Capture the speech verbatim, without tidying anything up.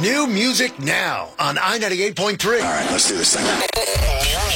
New music now on I ninety-eight point three. All right, let's do this thing.